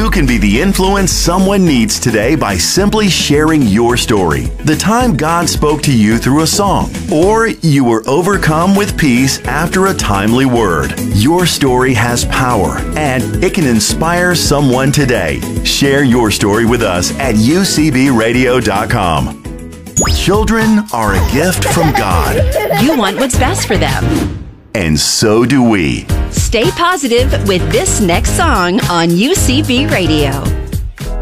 You can be the influence someone needs today by simply sharing your story. The time God spoke to you through a song, or you were overcome with peace after a timely word. Your story has power, and it can inspire someone today. Share your story with us at ucbradio.com. Children are a gift from God. You want what's best for them. And so do we. Stay positive with this next song on UCB Radio.